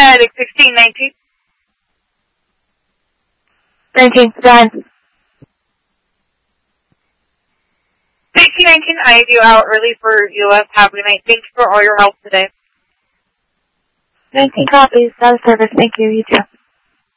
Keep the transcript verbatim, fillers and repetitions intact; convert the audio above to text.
Attic sixteen nineteen. nineteen, done. sixteen nineteen, I have you out early for U S. Have a good night. Thank you for all your help today. nineteen copies, out of service. Thank you. You too.